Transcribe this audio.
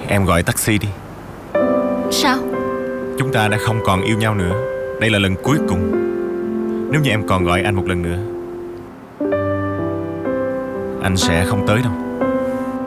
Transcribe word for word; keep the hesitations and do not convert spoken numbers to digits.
Em gọi taxi đi. Sao? Chúng ta đã không còn yêu nhau nữa. Đây là lần cuối cùng. Nếu như em còn gọi anh một lần nữa, anh sẽ không tới đâu.